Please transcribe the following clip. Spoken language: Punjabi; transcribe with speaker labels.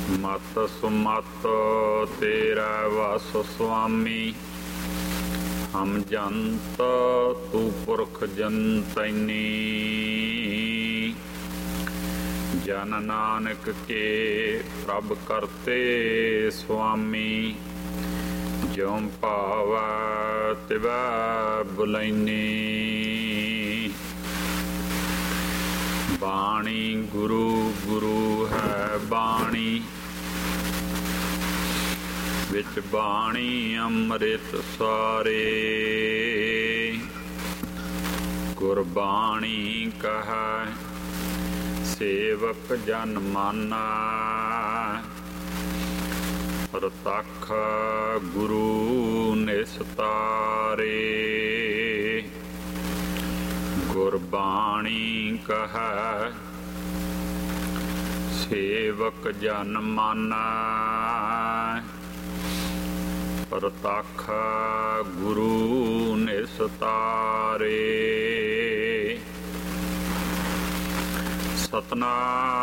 Speaker 1: ਮਤ ਸੁਮਤ ਤੇਰਾ ਵਸ ਸੁਆਮੀ। ਹਮ ਜੰਤ ਤੂੰ ਪੁਰਖ ਜੰਤੈਨੀ। ਜਨ ਨਾਨਕ ਕੇ ਪ੍ਰਭ ਕਰਤੇ ਸੁਆਮੀ। ਜਿਉ ਭਾਵੈ ਤਿਵੈ ਬੁਲਾਈਨੀ। ਬਾਣੀ ਗੁਰੂ ਗੁਰੂ ਹੈ ਬਾਣੀ। ਵਿੱਚ ਬਾਣੀ ਅੰਮ੍ਰਿਤ ਸਾਰੇ। ਗੁਰਬਾਣੀ ਕਹੈ ਸੇਵਕ ਜਨ ਮਾਨਾ। ਪ੍ਰਤੱਖ ਗੁਰੂ ਨਿਸਤਾਰੇ। ਗੁਰਬਾਣੀ ਕਹੈ ਸੇਵਕ ਜਨ ਮਾਨਾ। ਪ੍ਰਤੱਖ ਗੁਰੂ ਨਿਸਤਾਰੇ। ਸਤਨਾਮ